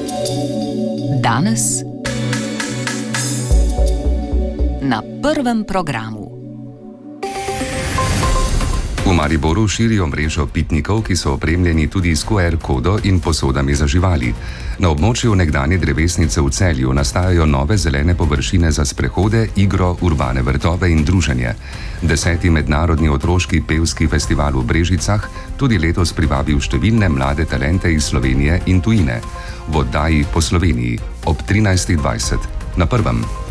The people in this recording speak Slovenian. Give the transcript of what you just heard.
Danes na prvem programu. V Mariboru širijo mrežo pitnikov, ki so opremljeni tudi s QR kodo in posodami za živali. Na območju nekdanje drevesnice v Celju nastajajo nove zelene površine za sprehode, igro, urbane vrtove in druženje. 10. mednarodni otroški pevski festival v Brežicah tudi letos privabil številne mlade talente iz Slovenije in tujine. V oddaji Po Sloveniji ob 13:20 na prvem.